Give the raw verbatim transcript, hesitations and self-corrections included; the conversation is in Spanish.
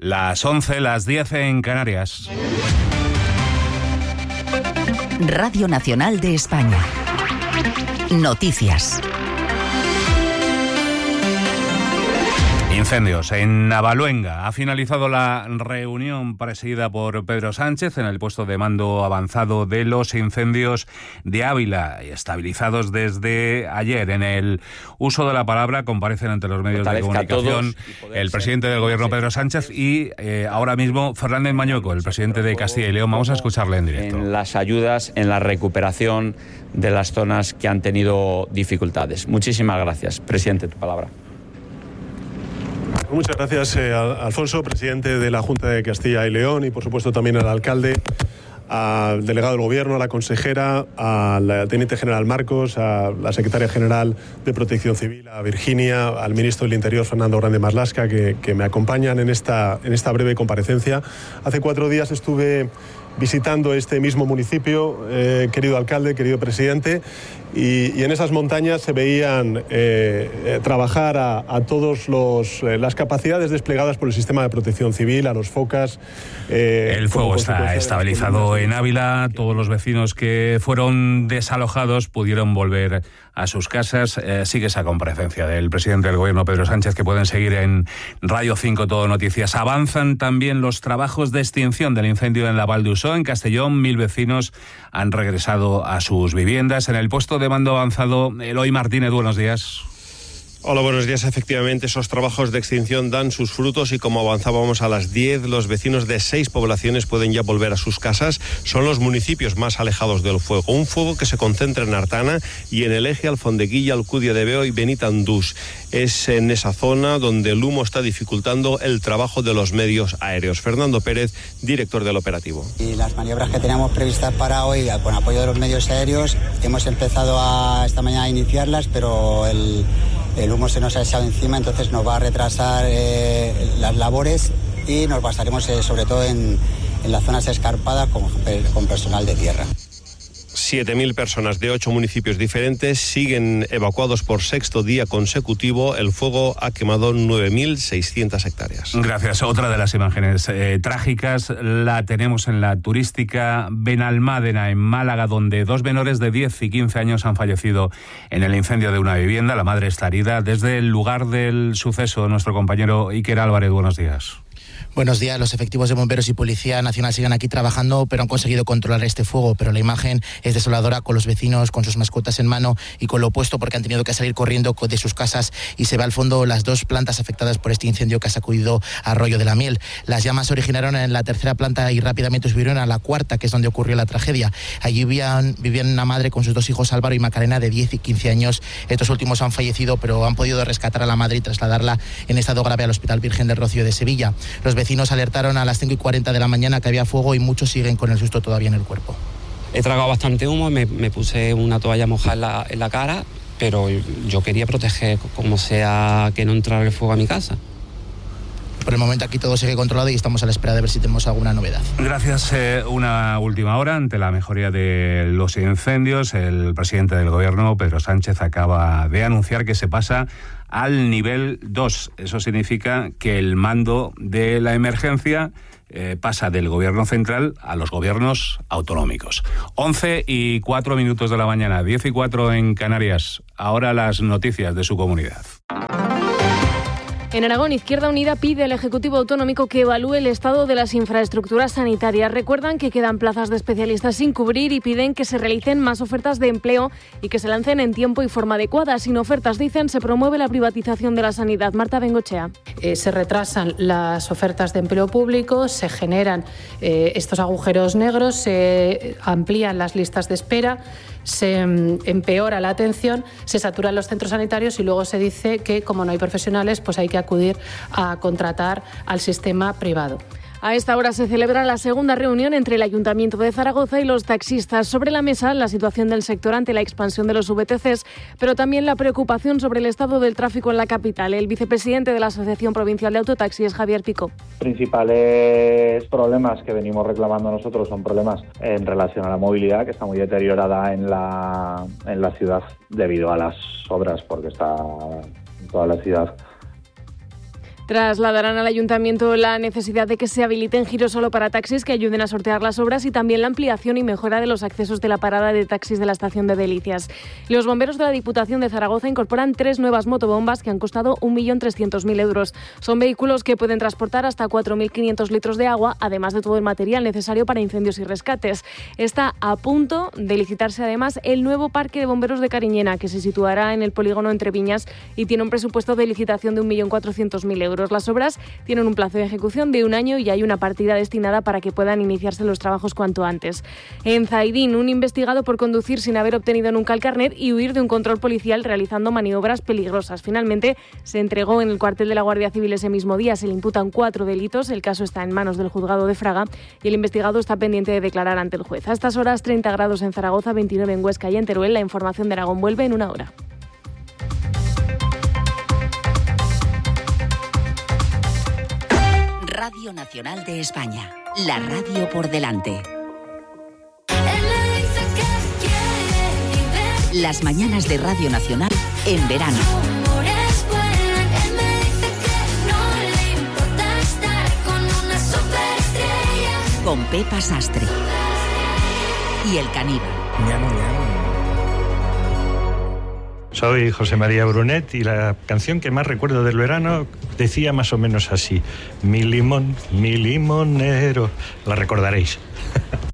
Las once, las diez en Canarias. Radio Nacional de España. Noticias. Incendios en Navaluenga. Ha finalizado la reunión presidida por Pedro Sánchez en el puesto de mando avanzado de los incendios de Ávila, estabilizados desde ayer. En el uso de la palabra comparecen ante los medios de comunicación el presidente del Gobierno, Pedro Sánchez, y eh, ahora mismo Fernández Mañueco, el presidente de Castilla y León. Vamos a escucharle en directo. En las ayudas, en la recuperación de las zonas que han tenido dificultades. Muchísimas gracias. Presidente, tu palabra. Muchas gracias, eh, Alfonso, presidente de la Junta de Castilla y León, y por supuesto también al alcalde, al delegado del Gobierno, a la consejera, al teniente general Marcos, a la secretaria general de Protección Civil, a Virginia, al ministro del Interior, Fernando Grande Marlaska, que, que me acompañan en esta, en esta breve comparecencia. Hace cuatro días estuve visitando este mismo municipio, eh, querido alcalde, querido presidente, y, y en esas montañas se veían eh, eh, trabajar a, a todas eh, las capacidades desplegadas por el sistema de protección civil, a los focas. Eh, el fuego está estabilizado en Ávila. Todos los vecinos que fueron desalojados pudieron volver a sus casas. Eh, sigue esa comparecencia del presidente del Gobierno, Pedro Sánchez, que pueden seguir en Radio cinco Todo Noticias. Avanzan también los trabajos de extinción del incendio en la Val d'Usó, en Castellón. Mil vecinos han regresado a sus viviendas. En el puesto de mando avanzado, Eloy Martínez, buenos días. Hola, buenos días. Efectivamente, esos trabajos de extinción dan sus frutos y como avanzábamos a las diez, los vecinos de seis poblaciones pueden ya volver a sus casas. Son los municipios más alejados del fuego. Un fuego que se concentra en Artana y en el eje Alfondeguilla, Alcudia de Veo y Benitandús. Es en esa zona donde el humo está dificultando el trabajo de los medios aéreos. Fernando Pérez, director del operativo. Y las maniobras que teníamos previstas para hoy, con apoyo de los medios aéreos, hemos empezado a, esta mañana a iniciarlas, pero el... El humo se nos ha echado encima, entonces nos va a retrasar eh, las labores y nos basaremos eh, sobre todo en, en las zonas escarpadas con, con personal de tierra. siete mil personas de ocho municipios diferentes siguen evacuados por sexto día consecutivo. El fuego ha quemado nueve mil seiscientas hectáreas. Gracias. Otra de las imágenes eh, trágicas la tenemos en la turística Benalmádena, en Málaga, donde dos menores de diez y quince años han fallecido en el incendio de una vivienda. La madre está herida. Desde el lugar del suceso, nuestro compañero Iker Álvarez, buenos días. Buenos días. Los efectivos de bomberos y Policía Nacional siguen aquí trabajando, pero han conseguido controlar este fuego. Pero la imagen es desoladora, con los vecinos con sus mascotas en mano y con lo opuesto, porque han tenido que salir corriendo de sus casas, y se ve al fondo las dos plantas afectadas por este incendio que ha sacudido Arroyo de la Miel. Las llamas se originaron en la tercera planta y rápidamente subieron a la cuarta, que es donde ocurrió la tragedia. Allí vivían, vivían una madre con sus dos hijos, Álvaro y Macarena, de diez y quince años. Estos últimos han fallecido, pero han podido rescatar a la madre y trasladarla en estado grave al Hospital Virgen del Rocío de Sevilla. Los vecinos alertaron a las cinco y cuarenta de la mañana que había fuego y muchos siguen con el susto todavía en el cuerpo. He tragado bastante humo, me, me puse una toalla mojada en la, en la cara, pero yo quería proteger como sea que no entrara el fuego a mi casa. Por el momento aquí todo sigue controlado y estamos a la espera de ver si tenemos alguna novedad. Gracias. Eh, una última hora. Ante la mejoría de los incendios, el presidente del Gobierno, Pedro Sánchez, acaba de anunciar que se pasa al nivel dos. Eso significa que el mando de la emergencia eh, pasa del Gobierno central a los gobiernos autonómicos. once y cuatro minutos de la mañana, diez y cuatro en Canarias. Ahora las noticias de su comunidad. En Aragón, Izquierda Unida pide al Ejecutivo Autonómico que evalúe el estado de las infraestructuras sanitarias. Recuerdan que quedan plazas de especialistas sin cubrir y piden que se realicen más ofertas de empleo y que se lancen en tiempo y forma adecuada. Sin ofertas, dicen, se promueve la privatización de la sanidad. Marta Bengochea. Eh, se retrasan las ofertas de empleo público, se generan eh, estos agujeros negros, se amplían las listas de espera, se empeora la atención, se saturan los centros sanitarios y luego se dice que, como no hay profesionales, pues hay que acudir a contratar al sistema privado. A esta hora se celebra la segunda reunión entre el Ayuntamiento de Zaragoza y los taxistas. Sobre la mesa, la situación del sector ante la expansión de los V T Cs, pero también la preocupación sobre el estado del tráfico en la capital. El vicepresidente de la Asociación Provincial de Autotaxi es Javier Pico. Los principales problemas que venimos reclamando nosotros son problemas en relación a la movilidad, que está muy deteriorada en la, en la ciudad debido a las obras, porque está toda la ciudad Trasladarán al ayuntamiento la necesidad de que se habiliten giros solo para taxis que ayuden a sortear las obras y también la ampliación y mejora de los accesos de la parada de taxis de la estación de Delicias. Los bomberos de la Diputación de Zaragoza incorporan tres nuevas motobombas que han costado un millón trescientos mil euros. Son vehículos que pueden transportar hasta cuatro mil quinientos litros de agua, además de todo el material necesario para incendios y rescates. Está a punto de licitarse además el nuevo parque de bomberos de Cariñena, que se situará en el polígono Entre Viñas y tiene un presupuesto de licitación de un millón cuatrocientos mil euros. Las obras tienen un plazo de ejecución de un año y hay una partida destinada para que puedan iniciarse los trabajos cuanto antes. En Zaidín, un investigado por conducir sin haber obtenido nunca el carnet y huir de un control policial realizando maniobras peligrosas. Finalmente, se entregó en el cuartel de la Guardia Civil ese mismo día. Se le imputan cuatro delitos. El caso está en manos del juzgado de Fraga y el investigado está pendiente de declarar ante el juez. A estas horas, treinta grados en Zaragoza, veintinueve en Huesca y en Teruel. La información de Aragón vuelve en una hora. Radio Nacional de España, la radio por delante. Las mañanas de Radio Nacional en verano. Con Pepa Sastre y El Caníbal. Ñamo, ñamo. Soy José María Brunet y la canción que más recuerdo del verano decía más o menos así: mi limón, mi limonero. La recordaréis.